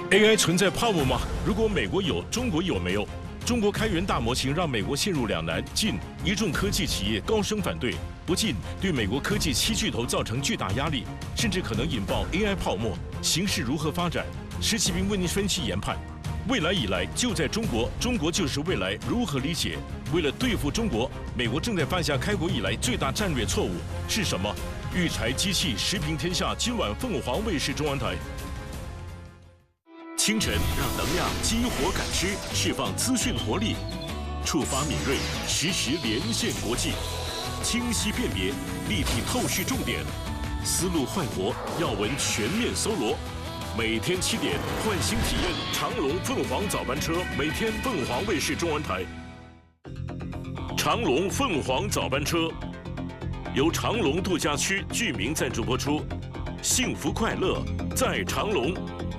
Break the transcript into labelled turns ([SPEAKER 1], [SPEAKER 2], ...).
[SPEAKER 1] AI 存在泡沫吗？如果美国有，中国有没有？中国开源大模型让美国陷入两难：进，一众科技企业高声反对；不进，对美国科技7巨头造成巨大压力，甚至可能引爆 AI 泡沫。形势如何发展？施启斌为您分析研判。未来以来就在中国，中国就是未来，如何理解？为了对付中国，美国正在犯下开国以来最大战略错误是什么？育才机器时评天下，今晚凤凰卫视中文台。清晨让能量激活感知，释放资讯活力，触发敏锐，实时连线国际，清晰辨别，立体透视重点，思路焕活，要闻全面搜罗。每天7点，换新体验长龙凤凰早班车，每天凤凰卫视中文台。长龙凤凰早班车由长龙度假区居民赞助播出，幸福快乐在长龙。